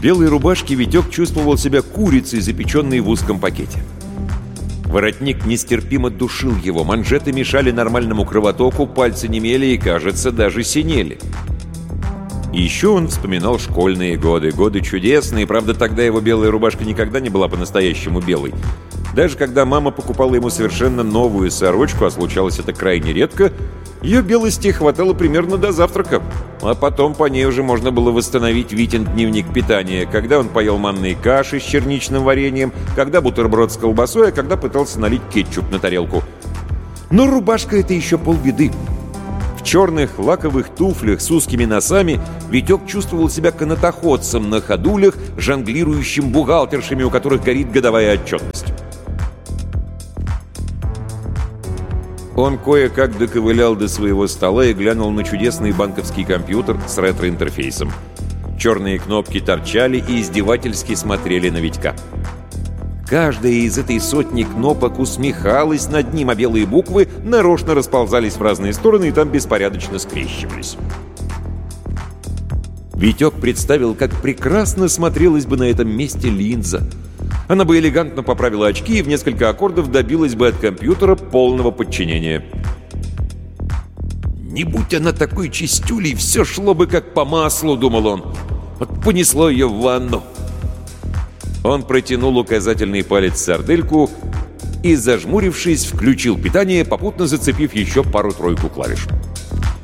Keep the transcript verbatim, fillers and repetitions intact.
белой рубашке Витек чувствовал себя курицей, запеченной в узком пакете. Воротник нестерпимо душил его, манжеты мешали нормальному кровотоку, пальцы немели и, кажется, даже синели. И еще он вспоминал школьные годы, годы чудесные, правда, тогда его белая рубашка никогда не была по-настоящему белой. Даже когда мама покупала ему совершенно новую сорочку, а случалось это крайне редко, ее белости хватало примерно до завтрака, а потом по ней уже можно было восстановить Витин дневник питания, когда он поел манные каши с черничным вареньем, когда бутерброд с колбасой, а когда пытался налить кетчуп на тарелку. Но рубашка — это еще полбеды. В черных лаковых туфлях с узкими носами Витек чувствовал себя канатоходцем на ходулях, жонглирующим бухгалтершами, у которых горит годовая отчетность. Он кое-как доковылял до своего стола и глянул на чудесный банковский компьютер с ретро-интерфейсом. Черные кнопки торчали и издевательски смотрели на Витька. Каждая из этой сотни кнопок усмехалась над ним, а белые буквы нарочно расползались в разные стороны и там беспорядочно скрещивались. Витек представил, как прекрасно смотрелась бы на этом месте линза. Она бы элегантно поправила очки и в несколько аккордов добилась бы от компьютера полного подчинения. «Не будь она такой чистюлей, все шло бы как по маслу», — думал он. «Вот понесло ее в ванну». Он протянул указательный палец в сардельку и, зажмурившись, включил питание, попутно зацепив еще пару-тройку клавиш.